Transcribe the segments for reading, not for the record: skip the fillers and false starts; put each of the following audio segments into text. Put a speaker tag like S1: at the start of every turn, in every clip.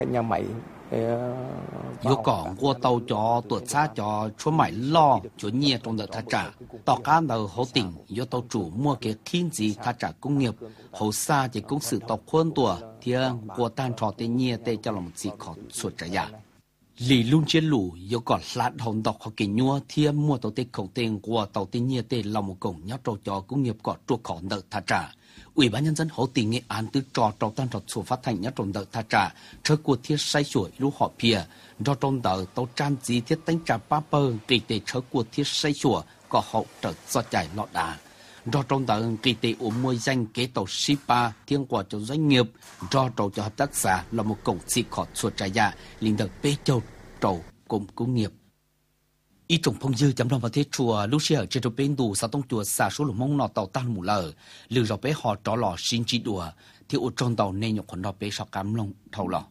S1: Nhà máy
S2: yêu cầu qua tàu cho tuột xa cho chúa mãi lo chúa nhẹ trong đợt thắt trả tàu cá đầu hậu tỉnh do tàu chủ mua cái thiên gì thắt trả công nghiệp hậu xa thì công sự tàu khuôn tuổi thì qua tan trò tên nhẹ tê cho lòng gì khó suốt trả giá lì luôn chiến lũ yêu cầu lát hồng đọc họ kinh nhua thì mua tàu tê khổng tên qua tàu tên nhẹ tê lòng một cổng nhớ trâu cho công nghiệp có chuộc khó đợt thắt trả Ủy ban nhân dân Hậu tỉnh Nghệ An từ trò trâu tan trọt số phát thành nhất trong đợt thắt trả trở cuộc thiết sai sửa lúc họ bìa do trong đợt tàu trang trí thiết đánh trả ba bờ kỳ tế trở cuộc thiết sai sửa có hậu trở do chạy lọt đá do trong đợt kỳ tế ủng môi danh kế tàu Sipa thiên quả cho doanh nghiệp do trâu cho hợp tác xã là một cổng xịt khó suốt trả giá linh đợt bê châu trâu cùng công nghiệp ý trồng phong dư chấm lòng vào thế chùa lúc xưa trên đầu bên đủ sao tông chùa xả số lượng mong nọ tàu tan mù lờ lừa dọc bé họ trò lò xin chỉ đùa thì ở trong tàu nên nhục khoản đỏ bé sọc cám lông thâu lò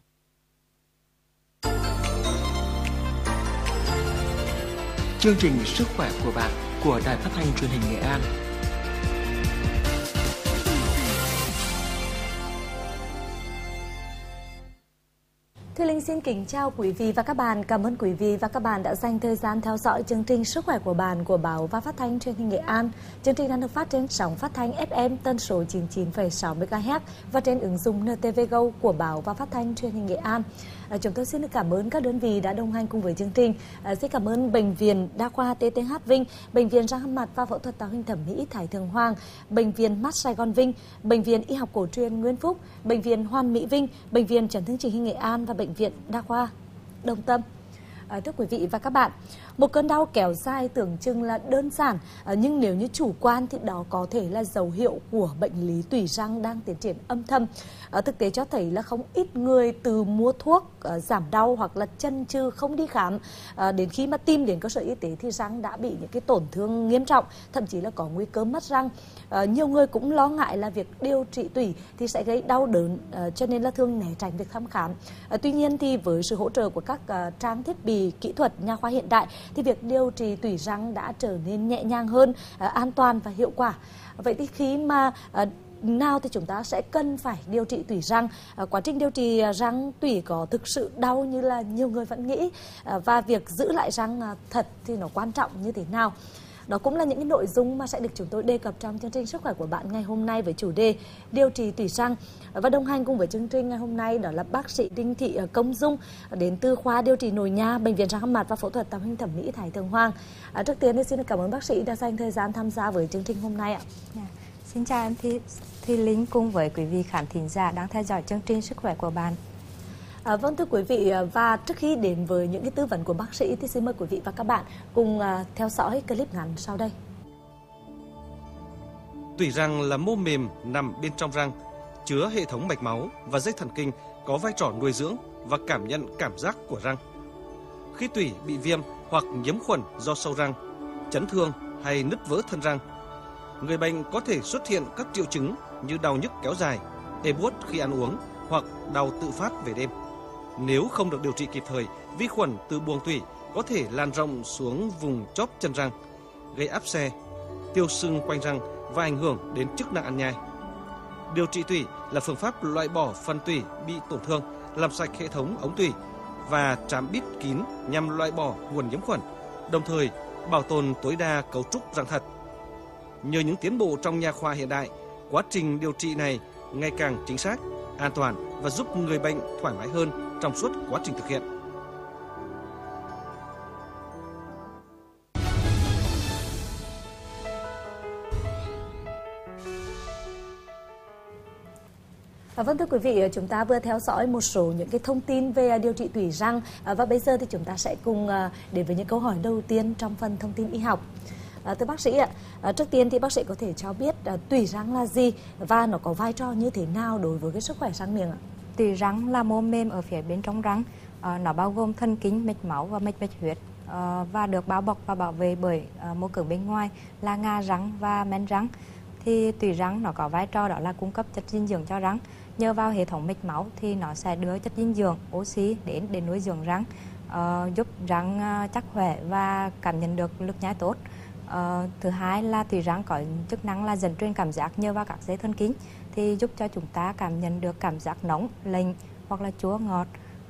S3: chương trình sức khỏe của bạn của Đài Phát thanh Truyền hình Nghệ An.
S4: Thùy Linh xin kính chào quý vị và các bạn. Cảm ơn quý vị và các bạn đã dành thời gian theo dõi chương trình Sức khỏe của bạn của Báo và Phát thanh Truyền hình Nghệ An. Chương trình đang được phát trên sóng phát thanh FM tần số 99,6 MHz và trên ứng dụng NTV Go của Báo và Phát thanh Truyền hình Nghệ An. Chúng tôi xin được cảm ơn các đơn vị đã đồng hành cùng với chương trình. Xin cảm ơn Bệnh viện Đa khoa TTH Vinh, Bệnh viện răng hàm mặt và phẫu thuật tạo hình thẩm mỹ Thái Thượng Hoàng, Bệnh viện Mắt Sài Gòn Vinh, Bệnh viện Y học cổ truyền Nguyễn Phúc, Bệnh viện Hoàn Mỹ Vinh, Bệnh viện Chấn thương chỉnh hình Nghệ An và Bệnh viện Đa khoa Đồng Tâm. Thưa quý vị và các bạn, một cơn đau kéo dài tưởng chừng là đơn giản, nhưng nếu như chủ quan thì đó có thể là dấu hiệu của bệnh lý tủy răng đang tiến triển âm thầm. Thực tế cho thấy là không ít người từ mua thuốc giảm đau hoặc là chần chừ không đi khám, đến khi mà tìm đến cơ sở y tế thì răng đã bị những cái tổn thương nghiêm trọng, thậm chí là có nguy cơ mất răng. Nhiều người cũng lo ngại là việc điều trị tủy thì sẽ gây đau đớn, cho nên là thường né tránh việc thăm khám. Tuy nhiên thì với sự hỗ trợ của các trang thiết bị kỹ thuật nha khoa hiện đại thì việc điều trị tủy răng đã trở nên nhẹ nhàng hơn, an toàn và hiệu quả. Vậy thì khi mà nào thì chúng ta sẽ cần phải điều trị tủy răng. Quá trình điều trị răng tủy có thực sự đau như là nhiều người vẫn nghĩ, và việc giữ lại răng thật thì nó quan trọng như thế nào? Đó cũng là những cái nội dung mà sẽ được chúng tôi đề cập trong chương trình Sức khỏe của bạn ngày hôm nay với chủ đề điều trị tủy răng. Và đồng hành cùng với chương trình ngày hôm nay đó là bác sĩ Đinh Thị Công Dung đến từ khoa điều trị nội nha Bệnh viện răng hàm mặt và phẫu thuật tạo hình thẩm mỹ Thái Thượng Hoàng. Trước tiên thì xin cảm ơn bác sĩ đã dành thời gian tham gia với chương trình hôm nay ạ.
S5: Xin chào em Thùy Linh cùng với quý vị khán thính giả đang theo dõi chương trình Sức khỏe của bạn.
S4: Vâng thưa quý vị, và trước khi đến với những cái tư vấn của bác sĩ thì xin mời quý vị và các bạn cùng theo dõi clip ngắn sau đây.
S6: Tủy răng là mô mềm nằm bên trong răng, chứa hệ thống mạch máu và dây thần kinh có vai trò nuôi dưỡng và cảm nhận cảm giác của răng. Khi tủy bị viêm hoặc nhiễm khuẩn do sâu răng, chấn thương hay nứt vỡ thân răng, người bệnh có thể xuất hiện các triệu chứng như đau nhức kéo dài, ê buốt khi ăn uống hoặc đau tự phát về đêm. Nếu không được điều trị kịp thời, vi khuẩn từ buồng tủy có thể lan rộng xuống vùng chóp chân răng, gây áp xe, tiêu sưng quanh răng và ảnh hưởng đến chức năng ăn nhai. Điều trị tủy là phương pháp loại bỏ phần tủy bị tổn thương, làm sạch hệ thống ống tủy và trám bít kín nhằm loại bỏ nguồn nhiễm khuẩn, đồng thời bảo tồn tối đa cấu trúc răng thật. Nhờ những tiến bộ trong nha khoa hiện đại, quá trình điều trị này ngày càng chính xác, an toàn và giúp người bệnh thoải mái hơn trong suốt quá trình thực hiện.
S4: Vâng thưa quý vị, chúng ta vừa theo dõi một số những cái thông tin về điều trị tủy răng, và bây giờ thì chúng ta sẽ cùng đến với những câu hỏi đầu tiên trong phần thông tin y học. Thưa bác sĩ ạ, trước tiên thì bác sĩ có thể cho biết tủy răng là gì và nó có vai trò như thế nào đối với cái sức khỏe răng miệng ạ?
S5: Tủy răng là mô mềm ở phía bên trong răng, nó bao gồm thần kinh, mạch máu và mạch bạch huyết, và được bao bọc và bảo vệ bởi mô cứng bên ngoài là ngà răng và men răng. Thì tủy răng nó có vai trò đó là cung cấp chất dinh dưỡng cho răng. Nhờ vào hệ thống mạch máu thì nó sẽ đưa chất dinh dưỡng, oxy đến để nuôi dưỡng răng, giúp răng chắc khỏe và cảm nhận được lực nhai tốt. Thứ hai là tủy răng có chức năng là dẫn truyền cảm giác nhờ vào các dây thần kinh thì giúp cho chúng ta cảm nhận được cảm giác nóng, lạnh hoặc là chua ngọt.